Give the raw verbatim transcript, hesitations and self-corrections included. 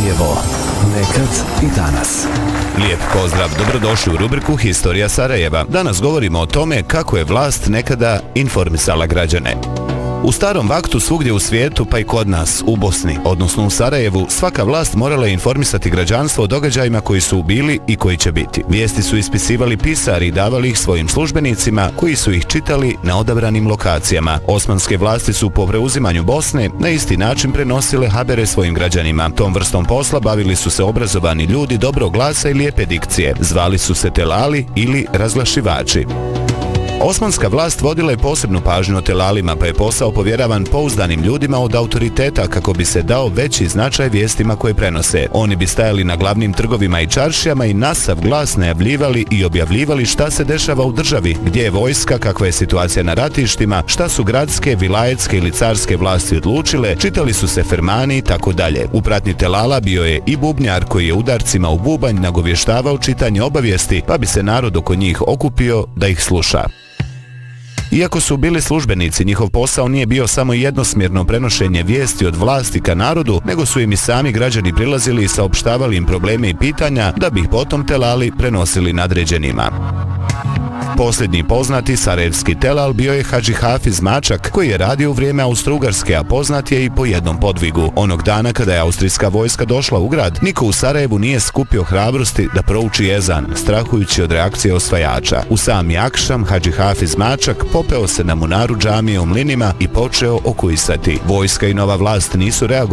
Sarajevo. Nekad i danas. Lijep pozdrav, dobrodošli u rubriku Historija Sarajeva. Danas govorimo o tome kako je vlast nekada informisala građane. U starom vaktu svugdje u svijetu, pa i kod nas, u Bosni, odnosno u Sarajevu, svaka vlast morala je informisati građanstvo o događajima koji su bili i koji će biti. Vijesti su ispisivali pisari i davali ih svojim službenicima, koji su ih čitali na odabranim lokacijama. Osmanske vlasti su po preuzimanju Bosne na isti način prenosile habere svojim građanima. Tom vrstom posla bavili su se obrazovani ljudi dobrog glasa i lijepe dikcije. Zvali su se telali ili razglašivači. Osmanska vlast vodila je posebnu pažnju o telalima, pa je posao povjeravan pouzdanim ljudima od autoriteta kako bi se dao veći značaj vijestima koje prenose. Oni bi stajali na glavnim trgovima i čaršijama i na sav glas najavljivali i objavljivali šta se dešava u državi, gdje je vojska, kakva je situacija na ratištima, šta su gradske, vilajetske ili carske vlasti odlučile, čitali su se fermani i tako dalje. U pratnji telala bio je i bubnjar koji je udarcima u bubanj nagovještavao čitanje obavijesti, pa bi se narod oko njih okupio da ih sluša. Iako su bili službenici, njihov posao nije bio samo jednosmjerno prenošenje vijesti od vlasti ka narodu, nego su im i sami građani prilazili i saopštavali im probleme i pitanja da bi ih potom telali prenosili nadređenima. Posljednji poznati sarajevski telal bio je Hadži Hafiz Mačak, koji je radio u vrijeme Austro-Ugarske, a poznat je i po jednom podvigu. Onog dana kada je austrijska vojska došla u grad, niko u Sarajevu nije skupio hrabrosti da prouči ezan, strahujući od reakcije osvajača. U sami akšam Hadži Hafiz Mačak popeo se na munaru džamije u Mlinima i počeo okuisati. Vojska i nova vlast nisu reagovali